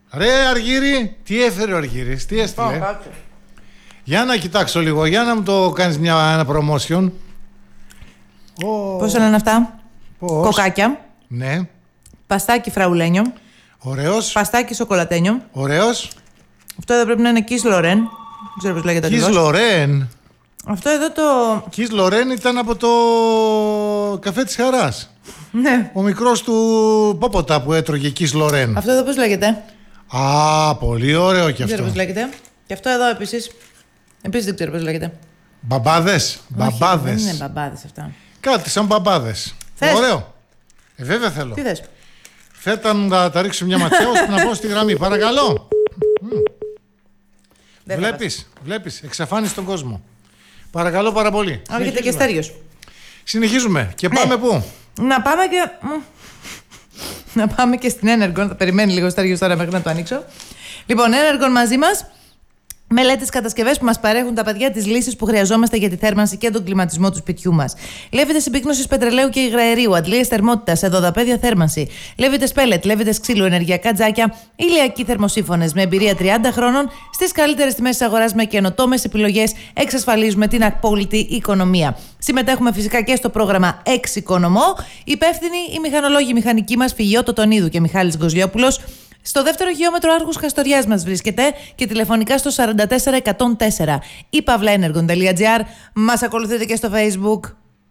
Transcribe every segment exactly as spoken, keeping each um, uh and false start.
Ρε Αργύρι, τι έφερε ο Αργύρης, τι έστειλε? Oh, για να κοιτάξω λίγο, για να μου το κάνεις μια, ένα promotion. Oh. Πώς λένε αυτά? Πώς? Κοκάκια. Ναι. Παστάκι φραουλένιο. Ωραίος. Παστάκι σοκολατένιο. Ωραίος. Αυτό εδώ πρέπει να είναι Kiss Lorraine. Δεν ξέρω πώς λέγεται Kiss Lorraine. Αυτό εδώ το... Kiss Lorraine ήταν από το καφέ της Χαράς. Ναι. Ο μικρός του Πόποτα που έτρωγε Kiss Lorraine. Αυτό εδώ πώς λέγεται? Α, πολύ ωραίο και αυτό. Δεν ξέρω πώς λέγεται. Και αυτό εδώ επίσης. Επίσης δεν ξέρω πώς λέγεται. Μπαμπάδες. Μπαμπάδες. Δεν είναι μπαμπάδες αυτά. Κάτι σαν μπαμπάδες. Θες? Ωραίο. Ε, βέβαια θέλω. Τι θες? Θέτα να τα ρίξω μια ματιά ώστε να πω στη γραμμή. Παρακαλώ. Βλέπεις, βλέπεις, εξαφάνισε τον κόσμο. Παρακαλώ πάρα πολύ. Άρχεται και στέριος. Συνεχίζουμε. Και πάμε ναι. πού? Να πάμε και... να πάμε και στην Energon. Θα περιμένει λίγο στέριος τώρα μέχρι να το ανοίξω. Λοιπόν, Energon μαζί μας. Μελέτες, κατασκευές που μας παρέχουν τα παιδιά τις λύσεις που χρειαζόμαστε για τη θέρμανση και τον κλιματισμό του σπιτιού μας. Λέβητες συμπίκνωσης πετρελαίου και υγραερίου, αντλίες θερμότητας, εδωδαπέδια θέρμανση. Λέβητες πέλετ, λέβητες ξύλου, ενεργειακά τζάκια, ηλιακοί θερμοσύφωνες με εμπειρία τριάντα χρόνων στις καλύτερες τιμές της αγοράς με καινοτόμες επιλογές. Εξασφαλίζουμε την απόλυτη οικονομία. Συμμετέχουμε φυσικά και στο πρόγραμμα Εξοικονομώ. Υπεύθυνοι οι μηχανολόγοι μηχανικοί μας Φυγιώτο Τονίδου και Μιχάλης Γκοζιόπουλος. Στο δεύτερο χιλιόμετρο Άρχους Χαστοριάς μας βρίσκεται και τηλεφωνικά στο σαράντα τέσσερα εκατόν τέσσερα ή παύλα energon τελεία gr. Μας ακολουθείτε και στο Facebook.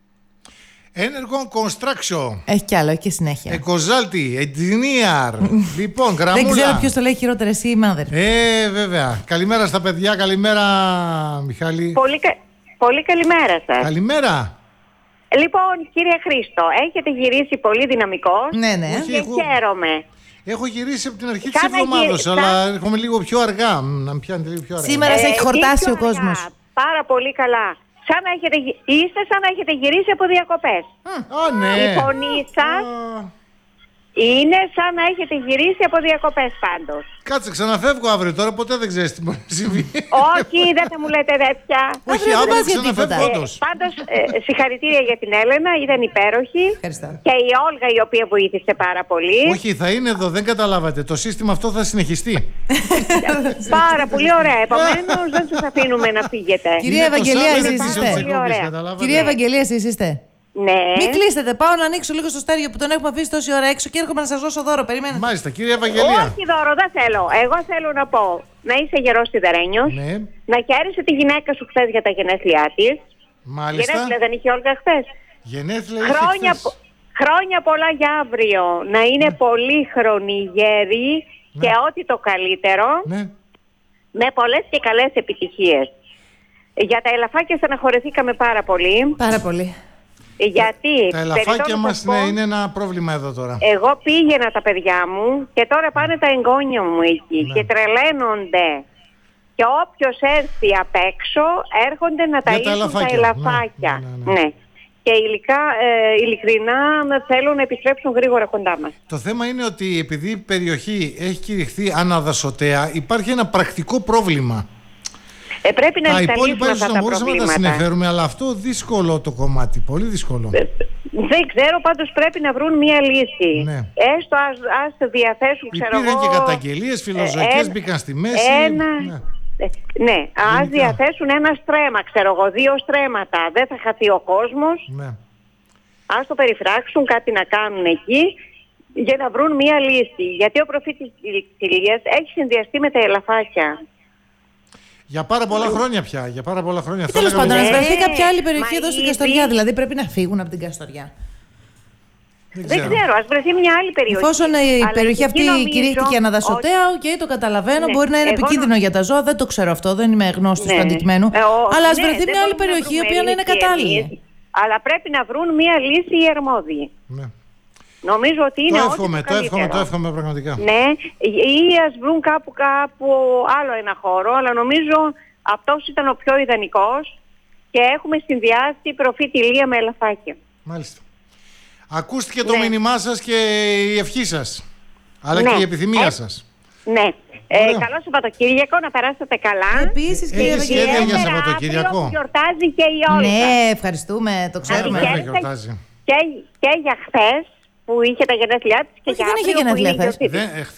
Energon Construction. Έχει κι άλλο, έχει και συνέχεια. Εκοζάλτη, Engineer. Λοιπόν, γραμμούλα. Δεν ξέρω ποιος το λέει χειρότερα, εσύ ή η μάδερ. Ε, βέβαια. Καλημέρα στα παιδιά, καλημέρα Μιχάλη. Πολύ, κα... Πολύ καλημέρα σας. Καλημέρα. Λοιπόν, κύριε Χρήστο, έχετε γυρίσει πολύ δυναμικός. Ναι, ναι. Όχι, και έχω... χαίρομαι. Έχω γυρίσει από την αρχή της εβδομάδας, γυ... αλλά θα... έρχομαι λίγο πιο αργά. Να με πιάνετε λίγο πιο αργά. Σήμερα σε έχει χορτάσει ο κόσμος. Πάρα πολύ καλά. Σαν να έχετε... Είστε σαν να έχετε γυρίσει από διακοπές. Α, ναι. Η φωνή σας Α... είναι σαν να έχετε γυρίσει από διακοπές πάντως. Κάτσε, ξαναφεύγω αύριο τώρα, ποτέ δεν ξέρεις τι μπορεί να συμβεί. Όχι, δεν θα μου λέτε τέτοια. Όχι, αύριο ξαναφεύγω όντως. Ε, πάντως, ε, συγχαρητήρια για την Έλενα, ήταν υπέροχη. Ευχαριστώ. Και η Όλγα, η οποία βοήθησε πάρα πολύ. Όχι, θα είναι εδώ, δεν καταλάβατε. Το σύστημα αυτό θα συνεχιστεί. Πάρα πολύ ωραία. Επομένως, δεν σας αφήνουμε να φύγετε. Κυρία Ευαγγελία, εσείς είστε. Κυρία Ευαγγελία, εσείς είστε. Ναι. Μην κλείσετε, πάω να ανοίξω λίγο στο στέριο που τον έχουμε αφήσει τόση ώρα έξω και έρχομαι να σας δώσω δώρο. Περιμένετε. Μάλιστα, κυρία Ευαγγελία. Όχι δώρο, δεν θέλω. Εγώ θέλω να πω να είσαι γερός σιδερένιος, ναι. Να χαίρεσαι τη γυναίκα σου χθες για τα γενέθλιά της. Μάλιστα. Γενέθλια δεν είχε Όλγα χθες? Γενέθλια χρόνια, είχε χθες. Χρόνια πολλά για αύριο. Να είναι ναι. Πολύχρονη, γέρη ναι. Και ό,τι το καλύτερο. Ναι. Με πολλές και καλές επιτυχίες. Για τα ελαφάκια στεναχωρηθήκαμε πάρα πολύ. Πάρα πολύ. Γιατί τα ελαφάκια μας ναι, είναι ένα πρόβλημα εδώ τώρα. Εγώ πήγαινα τα παιδιά μου και τώρα πάνε τα εγγόνια μου εκεί ναι. Και τρελαίνονται. Και όποιος έρθει απ' έξω έρχονται να ταΐσουν τα ελαφάκια, τα ελαφάκια. Ναι, ναι, ναι. Ναι. Και υλικά, ε, ειλικρινά θέλουν να επιστρέψουν γρήγορα κοντά μας. Το θέμα είναι ότι επειδή η περιοχή έχει κηρυχθεί αναδασωτέα, υπάρχει ένα πρακτικό πρόβλημα. Ε, πρέπει να τα υπόλοιπα ίσως να μπορούσαμε να τα συνεφέρουμε, αλλά αυτό δύσκολο το κομμάτι, πολύ δύσκολο. Ε, δεν ξέρω, πάντως πρέπει να βρουν μία λύση. Ναι. Έστω ας, ας διαθέσουν, ξέρω εγώ... Υπήρχαν και καταγγελίες, φιλοζωικές ε, μπήκαν στη μέση. Ένα... Ναι, ε, ναι. ας διαθέσουν ένα στρέμμα, ξέρω εγώ, δύο στρέμματα. Δεν θα χαθεί ο κόσμος. Ναι. Ας το περιφράξουν, κάτι να κάνουν εκεί, για να βρουν μία λύση. Γιατί ο προφήτης της Ηλίας έχει συνδυαστεί με τα ελαφάκια. Για πάρα πολλά χρόνια πια. Για πάρα πολλά χρόνια. Τέλος πάντων, να βρεθεί κάποια άλλη περιοχή εδώ στην Καστοριά. Δηλαδή πρέπει να φύγουν από την Καστοριά. Δεν ξέρω, δεν ξέρω ας βρεθεί μια άλλη περιοχή. Εφόσον η αλλά περιοχή αυτή κηρύχθηκε αναδασωτέα, οκ, okay, το καταλαβαίνω. Ναι, μπορεί να είναι επικίνδυνο νο... για τα ζώα, δεν το ξέρω αυτό, δεν είμαι γνώστης ναι. του αντικειμένου. Ε, ο... Αλλά ας ναι, βρεθεί μια άλλη περιοχή η οποία να είναι κατάλληλη. Αλλά πρέπει να βρουν μια λύση οι αρμόδιοι. Ναι. Νομίζω ότι είναι το ό,τι εύχομαι, το εύχομαι, το εύχομαι πραγματικά. Ναι, ή ας βρουν κάπου, κάπου άλλο ένα χώρο, αλλά νομίζω αυτός ήταν ο πιο ιδανικός και έχουμε συνδυάσει προφήτη Ηλία με ελαφάκια. Μάλιστα. Ακούστηκε το ναι. μήνυμά σας και η ευχή σας, αλλά ναι. και η επιθυμία ε, σας. Ναι. Ε, καλό Σαββατοκύριακο, να περάσετε καλά. Επίσης και η σχέδια για Σαββατοκύριακο. Γιορτάζει και η Όλγα. Ναι, ευχαριστούμε, το ξέρουμε. Και, και για χθες που είχε τα γενέθλιά της και όχι, για δεν είχε γενέθλια χθες.